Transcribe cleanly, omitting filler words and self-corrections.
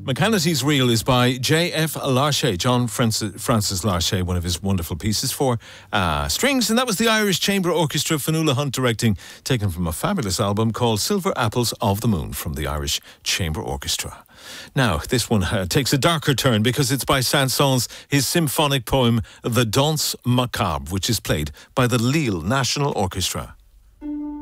McCannaty's Reel is by J.F. Larche, John Francis Larche, one of his wonderful pieces for strings, and that was the Irish Chamber Orchestra, Fionnuala Hunt directing, taken from a fabulous album called Silver Apples of the Moon from the Irish Chamber Orchestra. Now, this one takes a darker turn because it's by Saint-Saëns, his symphonic poem The Danse Macabre, which is played by the Lille National Orchestra.